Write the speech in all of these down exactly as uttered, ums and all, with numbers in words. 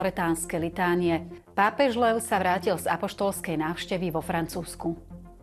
Loretánske litánie. Pápež Lev sa vrátil z apoštolskej návštevy vo Francúzsku.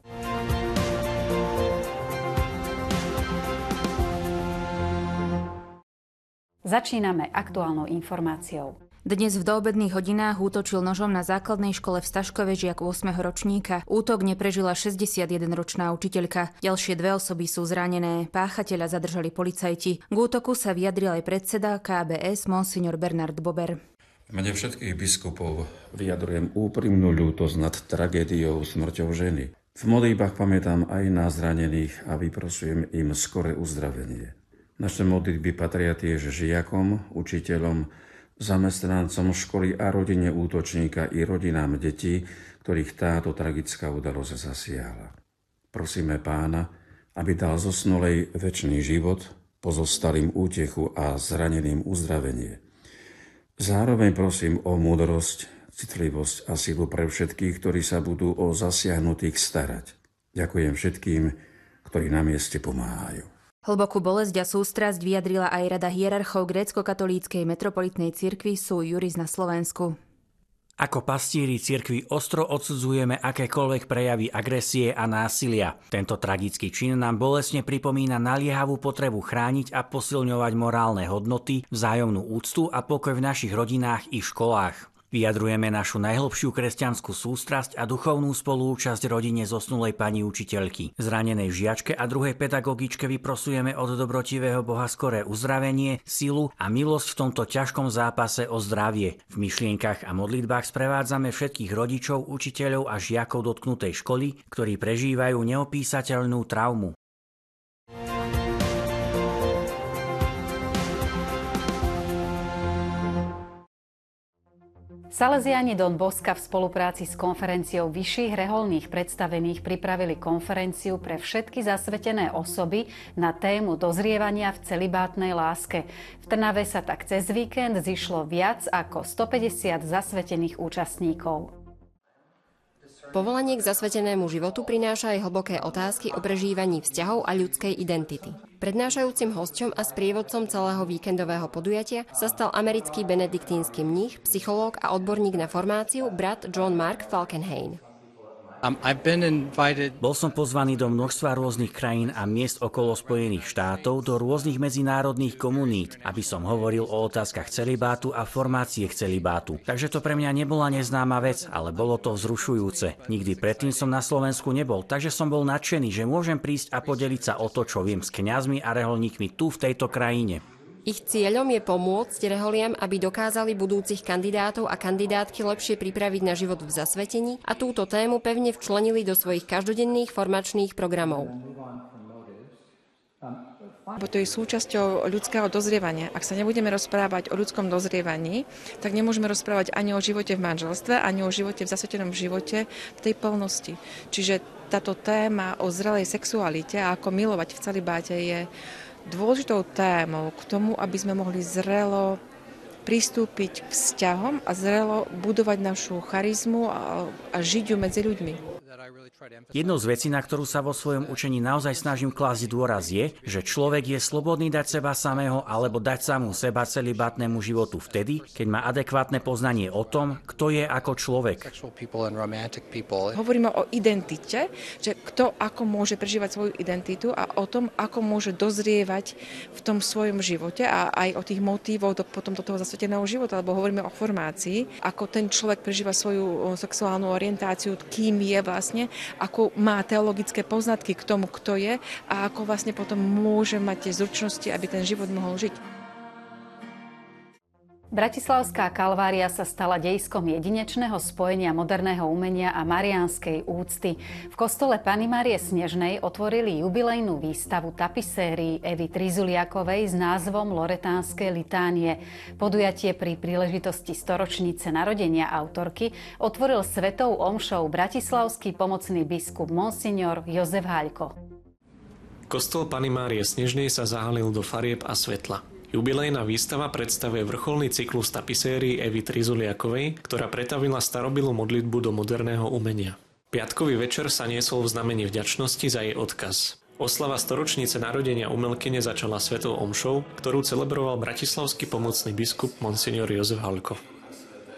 Začíname aktuálnou informáciou. Dnes v doobedných hodinách útočil nožom na základnej škole v Staškove žiak ôsmeho ročníka. Útok neprežila šesťdesiatjedenročná učiteľka. Ďalšie dve osoby sú zranené. Páchateľa zadržali policajti. K útoku sa vyjadril aj predseda ká bé es monsignor Bernard Bober. V mene všetkých biskupov vyjadrujem úprimnú ľútosť nad tragédiou smrťou ženy. V modlitbách pamätám aj na zranených a vyprosujem im skoré uzdravenie. Naše modlitby patria tiež žiakom, učiteľom, zamestnancom školy a rodine útočníka i rodinám detí, ktorých táto tragická udalosť zasiahla. Prosíme Pána, aby dal zosnulej večný život, pozostalým útechu a zraneným uzdravenie. Zároveň prosím o múdrosť, citlivosť a silu pre všetkých, ktorí sa budú o zasiahnutých starať. Ďakujem všetkým, ktorí na mieste pomáhajú. Hlbokú bolesť a sústrasť vyjadrila aj Rada hierarchov grécko-katolíckej metropolitnej cirkvi Sui Juris na Slovensku. Ako pastieri cirkvi ostro odsudzujeme akékoľvek prejavy agresie a násilia. Tento tragický čin nám bolestne pripomína naliehavú potrebu chrániť a posilňovať morálne hodnoty, vzájomnú úctu a pokoj v našich rodinách i školách. Vyjadrujeme našu najhlbšiu kresťanskú sústrasť a duchovnú spolúčasť rodine zosnulej pani učiteľky. Zranenej žiačke a druhej pedagogičke vyprosujeme od dobrotivého Boha skoré uzdravenie, silu a milosť v tomto ťažkom zápase o zdravie. V myšlienkach a modlitbách sprevádzame všetkých rodičov, učiteľov a žiakov dotknutej školy, ktorí prežívajú neopísateľnú traumu. Salesiáni Don Bosca v spolupráci s konferenciou vyšších reholných predstavených pripravili konferenciu pre všetky zasvetené osoby na tému dozrievania v celibátnej láske. V Trnave sa tak cez víkend zišlo viac ako stopäťdesiat zasvetených účastníkov. Povolanie k zasvetenému životu prináša aj hlboké otázky o prežívaní vzťahov a ľudskej identity. Prednášajúcim hosťom a sprievodcom celého víkendového podujatia sa stal americký benediktínsky mních, psychológ a odborník na formáciu brat John Mark Falkenhayn. Um, Bol som pozvaný do množstva rôznych krajín a miest okolo Spojených štátov, do rôznych medzinárodných komunít, aby som hovoril o otázkach celibátu a formácie k celibátu. Takže to pre mňa nebola neznáma vec, ale bolo to vzrušujúce. Nikdy predtým som na Slovensku nebol, takže som bol nadšený, že môžem prísť a podeliť sa o to, čo viem s kňazmi a reholníkmi tu v tejto krajine. Ich cieľom je pomôcť reholiam, aby dokázali budúcich kandidátov a kandidátky lepšie pripraviť na život v zasvetení a túto tému pevne včlenili do svojich každodenných formačných programov. To je súčasťou ľudského dozrievania. Ak sa nebudeme rozprávať o ľudskom dozrievaní, tak nemôžeme rozprávať ani o živote v manželstve, ani o živote v zasvetenom živote v tej plnosti. Čiže táto téma o zrelej sexualite a ako milovať v celibáte je dôležitou témou k tomu, aby sme mohli zrelo pristúpiť k vzťahom a zrelo budovať našu charizmu a, a žiť ju medzi ľuďmi. Jednou z vecí, na ktorú sa vo svojom učení naozaj snažím klásť dôraz, je, že človek je slobodný dať seba samého alebo dať samú seba celibátnemu životu vtedy, keď má adekvátne poznanie o tom, kto je ako človek. Hovoríme o identite, že kto ako môže prežívať svoju identitu a o tom, ako môže dozrievať v tom svojom živote a aj o tých motívoch do, potom do toho zasveteného života, lebo hovoríme o formácii, ako ten človek prežíva svoju sexuálnu orientáciu, kým je vlastne, ako má teologické poznatky k tomu, kto je a ako vlastne potom môže mať tie zručnosti, aby ten život mohol žiť. Bratislavská Kalvária sa stala dejiskom jedinečného spojenia moderného umenia a mariánskej úcty. V kostole Panny Márie Snežnej otvorili jubilejnú výstavu tapisérií Evy Trizuliakovej s názvom Loretánske litánie. Podujatie pri príležitosti storočnice narodenia autorky otvoril svetou omšou bratislavský pomocný biskup monsignor Jozef Haľko. Kostol Panny Márie Snežnej sa zahalil do farieb a svetla. Jubilejná výstava predstavuje vrcholný cyklus tapisérií Evy Trizuliakovej, ktorá pretavila starobilú modlitbu do moderného umenia. Piatkový večer sa niesol v znamení vďačnosti za jej odkaz. Oslava storočnice narodenia umelkyne začala svetou omšou, ktorú celebroval bratislavský pomocný biskup monsignor Jozef Haľko.